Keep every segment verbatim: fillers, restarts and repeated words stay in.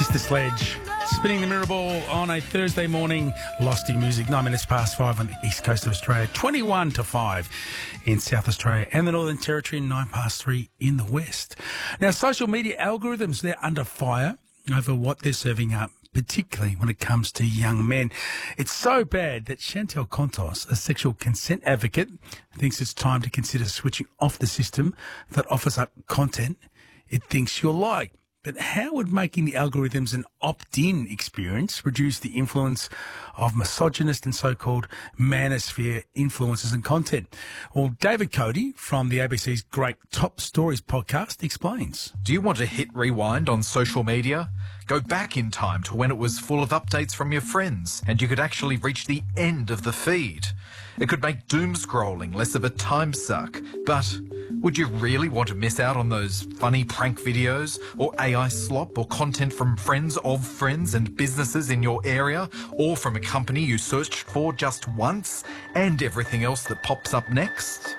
Sister Sledge, spinning the mirror ball on a Thursday morning. Losty music, nine minutes past five on the east coast of Australia, twenty-one to five in South Australia and the Northern Territory, nine past three in the west. Now, social media algorithms, they're under fire over what they're serving up, particularly when it comes to young men. It's so bad that Chantel Contos, a sexual consent advocate, thinks it's time to consider switching off the system that offers up content it thinks you'll like. But how would making the algorithms an opt-in experience reduce the influence of misogynist and so-called manosphere influences and content? Well, David Cody from the A B C's Great Top Stories podcast explains. Do you want to hit rewind on social media? Go back in time to when it was full of updates from your friends and you could actually reach the end of the feed. It could make doom scrolling less of a time suck, but would you really want to miss out on those funny prank videos or A I slop or content from friends of friends and businesses in your area or from a company you searched for just once and everything else that pops up next?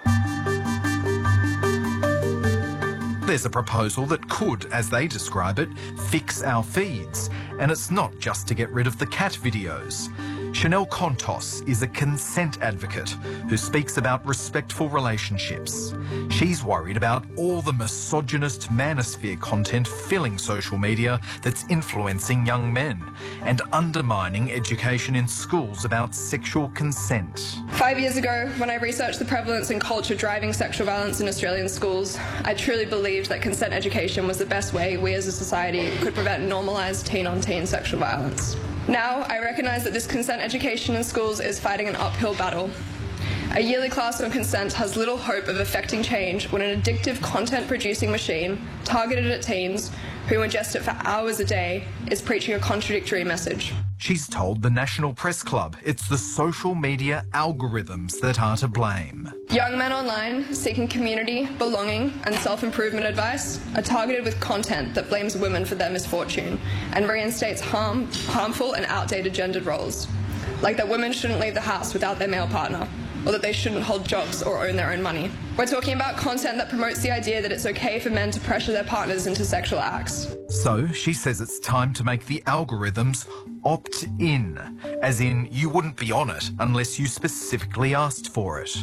There's a proposal that could, as they describe it, fix our feeds. And it's not just to get rid of the cat videos. Chantel Contos is a consent advocate who speaks about respectful relationships. She's worried about all the misogynist manosphere content filling social media that's influencing young men and undermining education in schools about sexual consent. Five years ago, when I researched the prevalence and culture driving sexual violence in Australian schools, I truly believed that consent education was the best way we as a society could prevent normalised teen-on-teen sexual violence. Now, I recognise that this consent education in schools is fighting an uphill battle. A yearly class on consent has little hope of affecting change when an addictive content-producing machine targeted at teens who ingest it for hours a day is preaching a contradictory message. She's told the National Press Club it's the social media algorithms that are to blame. Young men online seeking community, belonging and self-improvement advice are targeted with content that blames women for their misfortune and reinstates harm, harmful and outdated gendered roles, like that women shouldn't leave the house without their male partner, or that they shouldn't hold jobs or own their own money. We're talking about content that promotes the idea that it's okay for men to pressure their partners into sexual acts. So she says it's time to make the algorithms opt-in, as in you wouldn't be on it unless you specifically asked for it.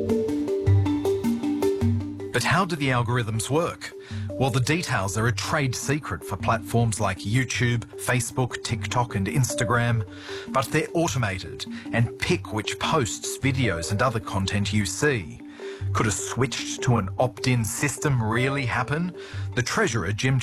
But how do the algorithms work? Well, the details are a trade secret for platforms like YouTube, Facebook, TikTok and Instagram, but they're automated and pick which posts, videos and other content you see. Could a switch to an opt-in system really happen? The Treasurer, Jim